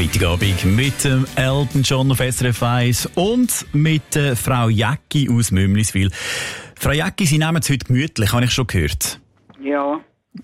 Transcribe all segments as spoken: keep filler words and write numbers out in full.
Freitagabend mit dem Elton John auf S R F eins und mit der Frau Jäcki aus Mümliswil. Frau Jäcki, Sie nehmen es heute gemütlich, habe ich schon gehört. Ja.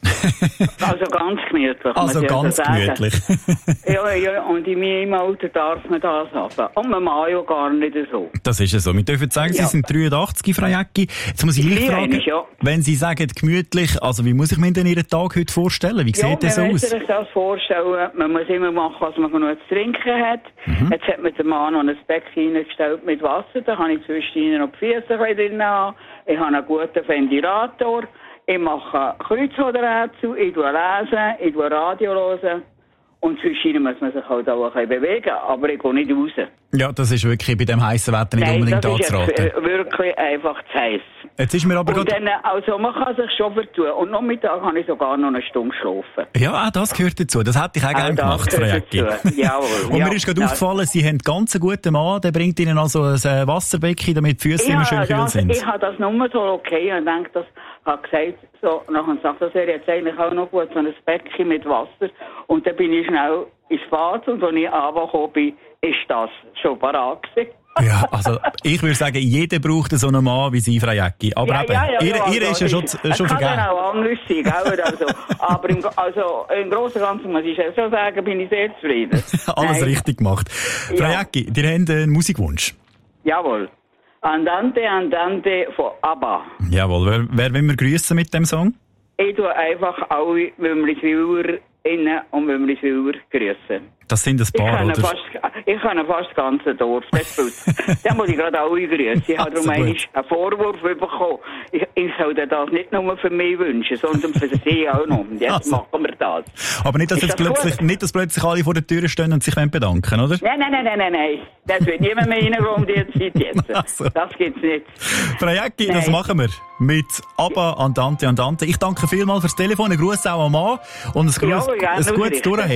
Also ganz gemütlich. Also ganz gemütlich. Ja, ja, und in meinem Alter darf man das haben. Und man mag ja gar nicht so. Das ist ja so. Wir dürfen sagen, Ja. Sie sind dreiundachtzig, Frau Jäcki. Jetzt muss ich Ihnen Ich fragen, eigentlich, ja. wenn Sie sagen gemütlich, also wie muss ich mir denn Ihren Tag heute vorstellen? Wie Ja, sieht das man aus? muss sich das vorstellen. Man muss immer machen, was man genug zu trinken hat. Mhm. Jetzt hat mir der Mann noch ein Becken reingestellt mit Wasser. Da kann ich zwischendurch noch die Füße drin haben. Ich habe einen guten Ventilator. Ich mache Kreuzworträtsel, ich lese, ich Radio hören. Und zwischendurch muss man sich halt auch ein bisschen bewegen. Aber ich gehe nicht raus. Ja, das ist wirklich bei dem heißen Wetter nicht Nein, unbedingt das ist anzuraten. jetzt wirklich einfach zu heiß. Jetzt ist mir aber Und gerade... dann, also man kann sich schon vertun. Und Nachmittag kann ich sogar noch eine Stunde schlafen. Ja, auch das gehört dazu. Das hätte ich auch gerne Auch das gemacht, Frau gehört Jäcki. dazu. Jawohl. Und Ja. mir ist gerade Ja. aufgefallen, Sie haben ganz einen guten Mann, der bringt Ihnen also ein äh, Wasserbecken, damit die Füße immer schön kühl das, sind. ich habe das nur so okay und denke, das hat gesagt, so, nachher sagt das wäre jetzt eigentlich auch noch gut, so ein Becken mit Wasser. Und dann bin ich schnell ins Bad und als ich runtergekommen bin, ist das schon parat gewesen. Ja, also ich würde sagen, jeder braucht so einen Mann wie Sie, Frau Jäcki. Aber Ja, eben, ja, ja, ihr, ja, ihr ist ja also, schon, es schon kann vergeben. dann auch anders sein, gell? Also, aber im, also, im Großen und Ganzen muss ich schon sagen, bin ich sehr zufrieden. Alles Nein. richtig gemacht. Frau Ja. Jäcki, ihr habt einen Musikwunsch. Jawohl. Andante, Andante von ABBA. Jawohl, wer, wer will wir grüßen mit dem Song? Ich tue einfach alle Wümliswiller innen und Wümliswiller grüßen. Das sind ein Ich paar, kenne oder? fast, ich kenne fast das ganze Dorf. Das tut. Dann muss ich gerade alle grüßen. Ich habe Also darum gut. einen Vorwurf bekommen. Ich, ich sollte das nicht nur für mich wünschen, sondern für sie auch noch. Und jetzt Also. machen wir das. Aber nicht, dass Ist jetzt das plötzlich, gut? nicht, dass plötzlich alle vor der Tür stehen und sich bedanken wollen, oder? Nein, nein, nein, nein, nein, nein. Das wird niemand mehr reingehen um die Zeit jetzt. Also. Das gibt's nicht. Frau Jäcki, das Nein. machen wir mit ABBA, Andante, Andante. Ich danke vielmals fürs Telefon, einen Gruß auch am Mann und ein, Gruß, Ja, ja, ein gutes ausrichten. Durchheben.